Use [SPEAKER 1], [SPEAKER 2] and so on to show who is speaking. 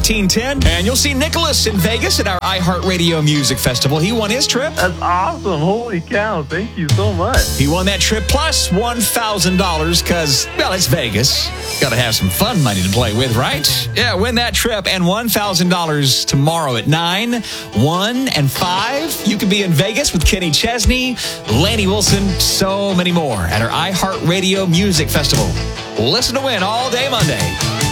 [SPEAKER 1] 1410. And you'll see Nicholas in Vegas at our iHeartRadio Music Festival. He won his trip.
[SPEAKER 2] That's awesome. Holy cow. Thank you so much.
[SPEAKER 1] He won that trip plus $1,000 because, well, it's Vegas. Got to have some fun money to play with, right? Yeah, win that trip and $1,000 tomorrow at 9, 1, and 5. You could be in Vegas with Kenny Chesney, Laney Wilson, so many more at our iHeartRadio Music Festival. Listen to win all day Monday.